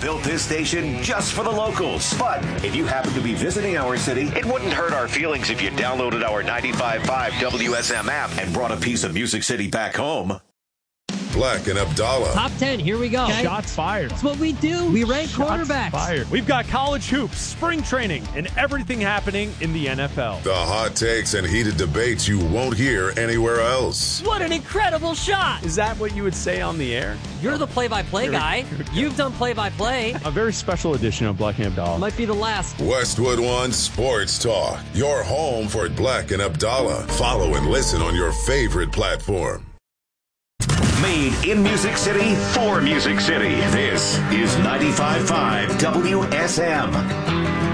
built this station just for the locals. But if you happen to be visiting our city, it wouldn't hurt our feelings if you downloaded our 95.5 WSM app and brought a piece of Music City back home. Black and Abdallah. Top 10, here we go. Okay? Shots fired. That's what we do. We rank quarterbacks. Fired. We've got college hoops, spring training, and everything happening in the NFL. The hot takes and heated debates you won't hear anywhere else. What an incredible shot. Is that what you would say on the air? You're the play-by-play guy. You've done play-by-play. A very special edition of Black and Abdallah. Might be the last. Westwood One Sports Talk. Your home for Black and Abdallah. Follow and listen on your favorite platform. Made in Music City for Music City. This is 95.5 WSM.